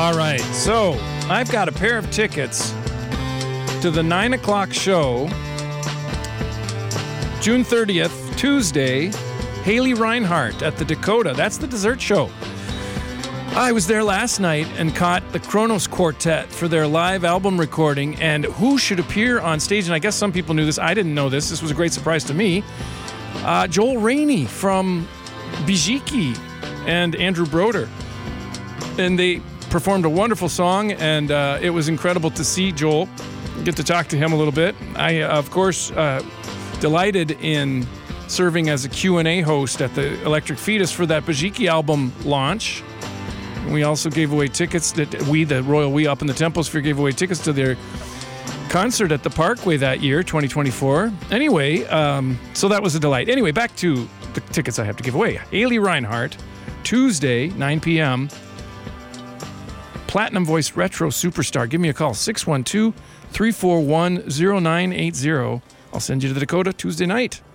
All right, so I've got a pair of tickets to the 9 o'clock show, June 30th, Tuesday, Haley Reinhart at the Dakota. That's the dessert show. I was there last night and caught the Kronos Quartet for their live album recording, and who should appear on stage, and I guess some people knew this, I didn't know this, this was a great surprise to me, Joel Rainey from Bijiki and Andrew Broder. And they performed a wonderful song, and it was incredible to see Joel, get to talk to him a little bit. I, of course, delighted in serving as a Q&A host at the Electric Fetus for that Bijiki album launch. We also gave away tickets that the Royal We Up in the Temposphere gave away tickets to their concert at the Parkway that year, 2024. Anyway, so that was a delight. Anyway, back to the tickets I have to give away. Haley Reinhart, Tuesday, 9 p.m. Platinum Voice Retro Superstar. Give me a call, 612-341-0980. I'll send you to the Dakota Tuesday night.